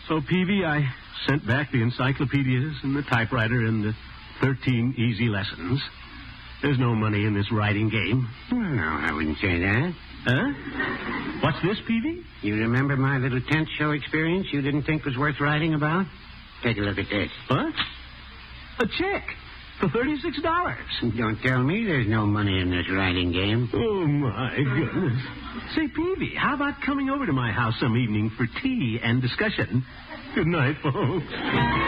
So, Peavy, I sent back the encyclopedias and the typewriter and the 13 easy lessons. There's no money in this writing game. No, I wouldn't say that. Huh? What's this, Peavy? You remember my little tent show experience you didn't think was worth writing about? Take a look at this. What? A check for $36. Don't tell me there's no money in this writing game. Oh, my goodness. Say, Peavy, how about coming over to my house some evening for tea and discussion? Good night, folks.